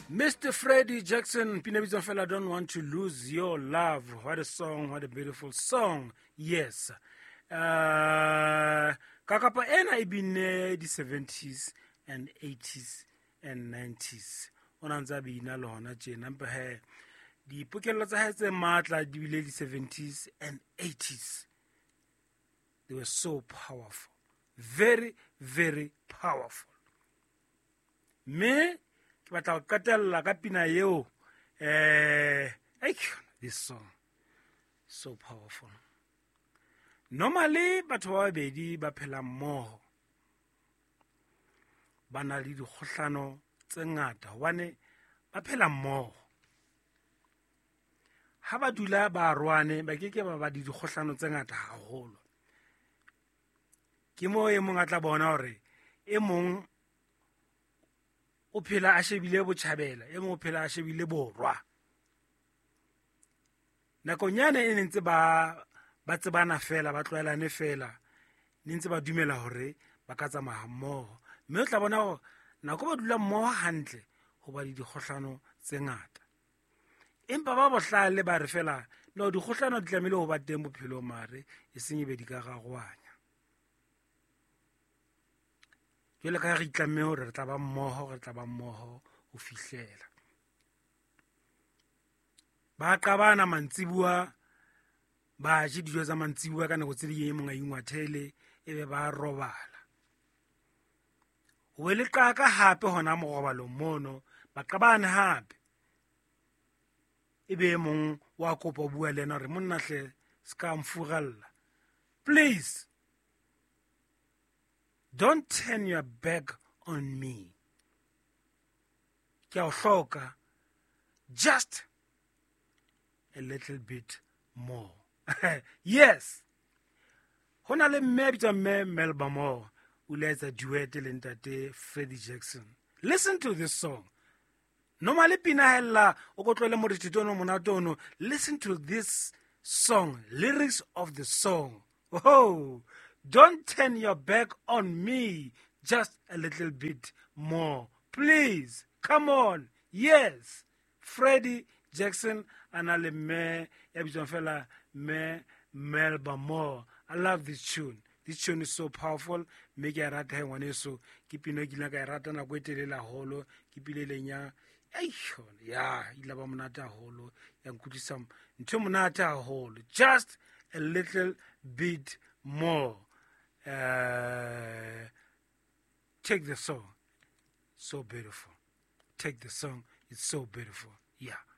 Mr. Freddie Jackson, Pinabizon fella, don't want to lose your love. What a song, what a beautiful song. Yes. Kakapa ena ibine the 70s and 80s and 90s. Onanza bina lona jena mpehe. Di pokelo tsa hae tse matla di bile the 70s and 80s. They were so powerful. Very, very powerful. Me batla katella ka pina yeo this song so powerful. Normally batho ba babedi ba phela mmoho ba na le dikgohlano tse ngata hobane ba phela mmoho ha ba dula ba rwane ba keke ba di dikgohlano tse ngata haholo ke mo e mong a tla bona hore e mong o phela a shebile botjhabela e mo phela a shebile borwa nakonyane e ntse ba tsebana fela ba tloelane fela ntse ba dumela hore ba ka tsamaya mmoho mme o tla bona hore nako ba dula mmoho hantle ho ba di dikgohlano tse ngata empa ba bohlale ba re fela no dikgohlano di tlamehile ho ba teng bophelong mare e seng be di ka gagwana jwale ka re itlamme hore re tla ba mmoho ho fihlela ba qabana mantsibua ba je dijo tsa mantsibua ka nako tse di mong a ingwathele ebe ba robala ho le qaka hape hona morobalo mono ba qabana hape ebe mong wa kopa bua le nna re monna hle ska mfugalla please don't turn your back on me. Just a little bit more. Yes. Hona le mme bitsa mme Melba Moore o le etsa duet le ntate Freddie Jackson. Listen to this song. Normally pina hella o go tlole mo dititono monatono. Listen to this song, lyrics of the song. Oh, don't turn your back on me just a little bit more. Please, come on. Yes. Freddie Jackson and Ale me Ebison fella me Melba Moore. I love this tune. This tune is so powerful. Make a rata he one so kipino gila ka rata na kwetele la holo kipile lenya. Yeah, ilaba monata holo yang kutisam ntho monata holo. Just a little bit more. Take the song. So beautiful. Take the song. It's so beautiful. Yeah.